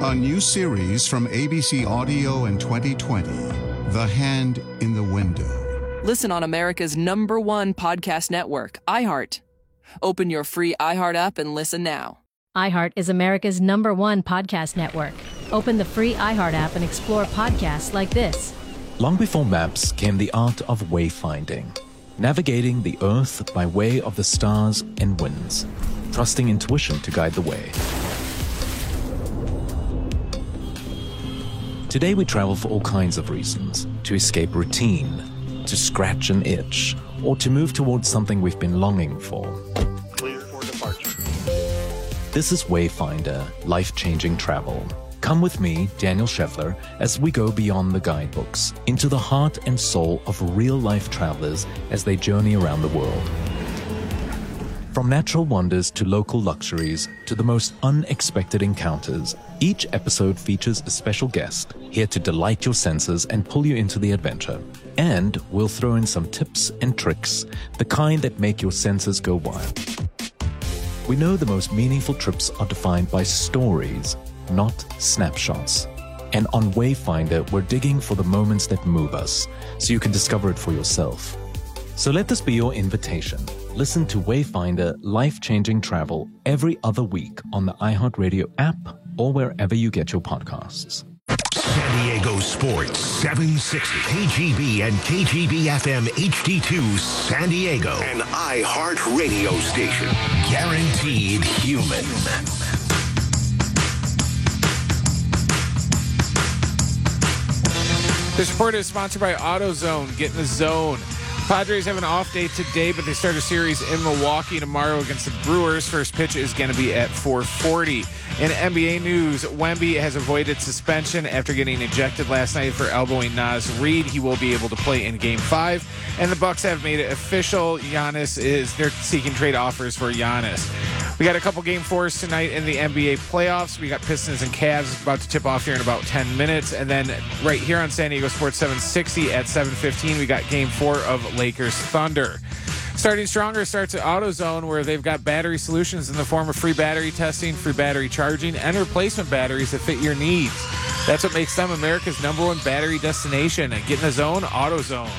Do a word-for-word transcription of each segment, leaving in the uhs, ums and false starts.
A new series from A B C Audio in twenty twenty, The Hand in the Window. Listen on America's number one podcast network, iHeart. Open your free iHeart app and listen now. iHeart is America's number one podcast network. Open the free iHeart app and explore podcasts like this. Long before maps came the art of wayfinding, navigating the earth by way of the stars and winds, trusting intuition to guide the way. Today we travel for all kinds of reasons: to escape routine, to scratch an itch, or to move towards something we've been longing for. Clear for departure. This is Wayfinder, life-changing travel. Come with me, Daniel Scheffler, as we go beyond the guidebooks, into the heart and soul of real-life travelers as they journey around the world. From natural wonders to local luxuries to the most unexpected encounters, each episode features a special guest here to delight your senses and pull you into the adventure. And we'll throw in some tips and tricks, the kind that make your senses go wild. We know the most meaningful trips are defined by stories, not snapshots. And on Wayfinder, we're digging for the moments that move us, so you can discover it for yourself. So let this be your invitation. Listen to Wayfinder Life-Changing Travel every other week on the iHeartRadio app or wherever you get your podcasts. San Diego Sports seven sixty, K G B and K G B F M H D two San Diego, an iHeartRadio station. Guaranteed human. This report is sponsored by AutoZone. Get in the zone. Padres have an off day today, but they start a series in Milwaukee tomorrow against the Brewers. First pitch is going to be at four forty. In N B A news, Wemby has avoided suspension after getting ejected last night for elbowing Naz Reid. He will be able to play in Game five. And the Bucks have made it official. Giannis is, they're seeking trade offers for Giannis. We got a couple Game fours tonight in the N B A playoffs. We got Pistons and Cavs about to tip off here in about ten minutes. And then right here on San Diego Sports seven sixty at seven fifteen, we got Game four of Lakers Thunder. Starting Stronger starts at AutoZone, where they've got battery solutions in the form of free battery testing, free battery charging, and replacement batteries that fit your needs. That's what makes them America's number one battery destination. And get in the zone, AutoZone.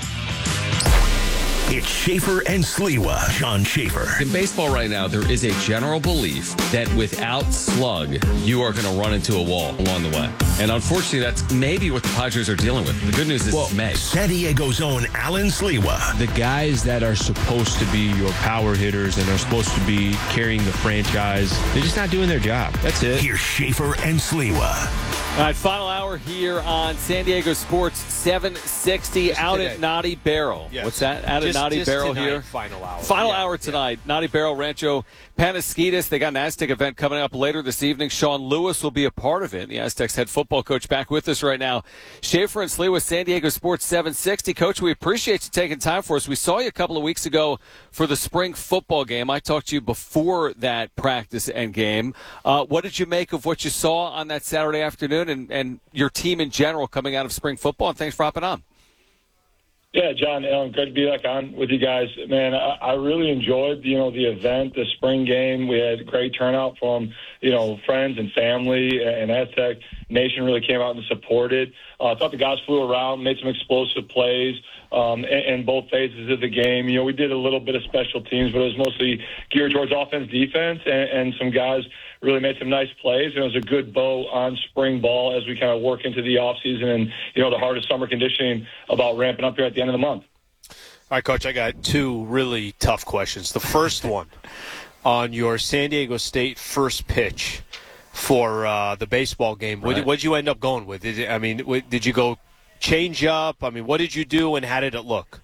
It's Schaefer and Sliwa. John Schaefer. In baseball right now, there is a general belief that without slug, you are going to run into a wall along the way. And unfortunately, that's maybe what the Padres are dealing with. The good news is well, it's May. San Diego's own Alan Sliwa. The guys that are supposed to be your power hitters and are supposed to be carrying the franchise, they're just not doing their job. That's it. Here's Schaefer and Sliwa. All right, final hour here on San Diego Sports seven sixty just out today. At Naughty Barrel. Yes. What's that? Out just, at Naughty just Barrel tonight, here. Final hour. Final yeah, hour tonight. Yeah. Naughty Barrel, Rancho Penasquitos. They got an Aztec event coming up later this evening. Sean Lewis will be a part of it. The Aztecs head football coach back with us right now. Schaefer and Sliwa, San Diego Sports seven sixty. Coach, we appreciate you taking time for us. We saw you a couple of weeks ago for the spring football game. I talked to you before that practice and game. Uh, what did you make of what you saw on that Saturday afternoon and, and your team in general coming out of spring football? And thanks for hopping on. Yeah, John, you know, great to be back on with you guys. Man, I, I really enjoyed, you know, the event, the spring game. We had great turnout from, you know, friends and family, and Aztec Nation really came out and supported. Uh, I thought the guys flew around, made some explosive plays um, in, in both phases of the game. You know, we did a little bit of special teams, but it was mostly geared towards offense, defense, and, and some guys really made some nice plays. And it was a good bow on spring ball as we kind of work into the offseason and, you know, the hardest summer conditioning about ramping up here at the end of the month. All right, Coach, I got two really tough questions. The first one, on your San Diego State first pitch for uh, the baseball game, right. what did you end up going with? Did it, I mean, did you go change up? I mean, what did you do, and how did it look?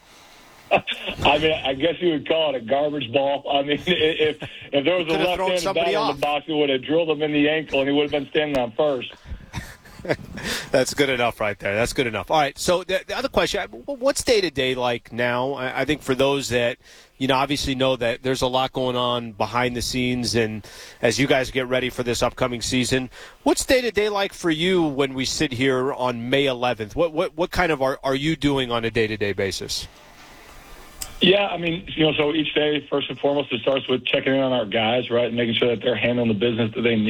I mean, I guess you would call it a garbage ball. I mean, if if there was a left-handed batter in the box, it would have drilled him in the ankle, and he would have been standing on first. That's good enough right there. That's good enough. All right, so the, the other question, what's day-to-day like now? I, I think for those that, you know, obviously know that there's a lot going on behind the scenes, and as you guys get ready for this upcoming season, what's day-to-day like for you when we sit here on May eleventh? What what, what kind of are, are you doing on a day-to-day basis? Yeah, I mean, you know, so each day, first and foremost, it starts with checking in on our guys, right, and making sure that they're handling the business that they need.